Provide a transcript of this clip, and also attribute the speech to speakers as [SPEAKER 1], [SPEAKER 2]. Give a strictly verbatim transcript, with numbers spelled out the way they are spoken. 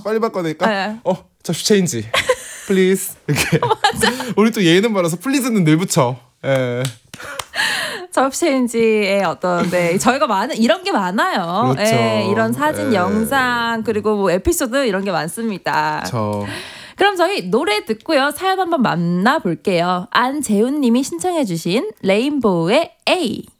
[SPEAKER 1] 빨리 바꿔야 되니까
[SPEAKER 2] 네.
[SPEAKER 1] 어 접시 체인지 플리즈 이렇게 우리 또 예의는 많아서 플리즈는 늘 붙여. 예.
[SPEAKER 2] 접시체인지의 어떤 네 저희가 많은 이런 게 많아요.
[SPEAKER 1] 그렇죠.
[SPEAKER 2] 예, 이런 사진,
[SPEAKER 1] 예.
[SPEAKER 2] 영상 그리고 뭐 에피소드 이런 게 많습니다.
[SPEAKER 1] 저
[SPEAKER 2] 그럼 저희 노래 듣고요. 사연 한번 만나볼게요. 안재훈님이 신청해주신 레인보우의 A.